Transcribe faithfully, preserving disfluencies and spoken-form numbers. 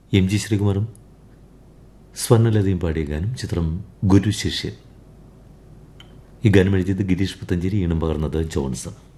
M G ശ്രീകുമാറും സ്വർണ്ണലതയും പാടിയ ഗാനം. ചിത്രം ഗുരു ശിഷ്യൻ. ഈ ഗാനം എഴുതിയത് ഗിരീഷ് പുത്തഞ്ചേരി, ഈണം പകർന്നത് ജോൺസൺ.